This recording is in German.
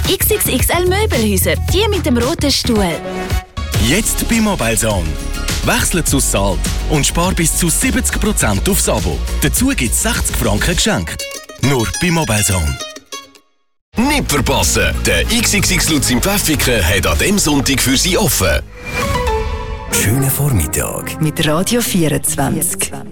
XXXL Möbelhäuser, die mit dem roten Stuhl. Jetzt bei Mobilezone. Wechsle zu Salt und spar bis zu 70% aufs Abo. Dazu gibt es 60 Franken geschenkt. Nur bei Mobilezone. Nicht verpassen! Der XXX Lutz im Pfäffiken hat an diesem Sonntag für Sie offen. Schönen Vormittag mit Radio 24.